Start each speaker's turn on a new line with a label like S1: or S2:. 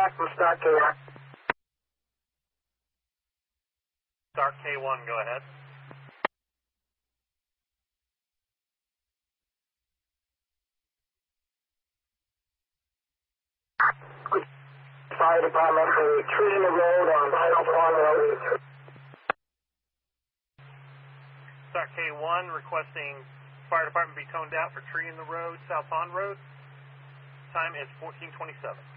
S1: back from Start K1.
S2: Start K1, go ahead.
S1: Fire department, a tree in the road on South Pond Road.
S2: Start K1 requesting fire department be toned out for tree in the road, South Pond Road. Time is 14:27.